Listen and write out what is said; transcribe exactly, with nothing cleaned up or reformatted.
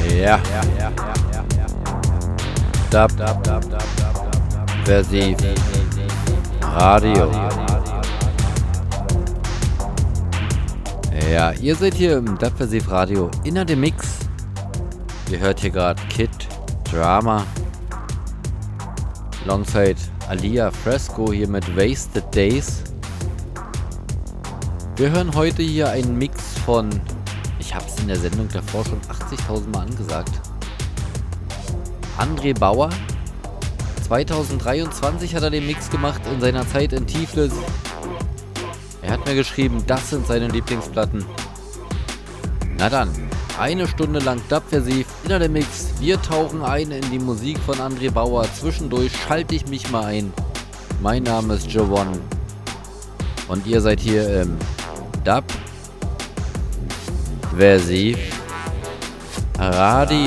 Ja. Dub, Versiv, Radio. Ja, ihr seid hier im Dub Versiv Radio Inner dem Mix. Ihr hört hier gerade Kid Drama alongside Alia Fresco hier mit Wasted Days. Wir hören heute hier einen Mix von, ich habe es in der Sendung davor schon achtzigtausend Mal angesagt, André Bauer. zweitausenddreiundzwanzig hat er den Mix gemacht in seiner Zeit in Tiflis. Er hat mir geschrieben, das sind seine Lieblingsplatten. Na dann, eine Stunde lang Dub-Versiv, Inner dem Mix. Wir tauchen ein in die Musik von André Bauer. Zwischendurch schalte ich mich mal ein. Mein Name ist Jovon. Und ihr seid hier im Dub Versiv Radio.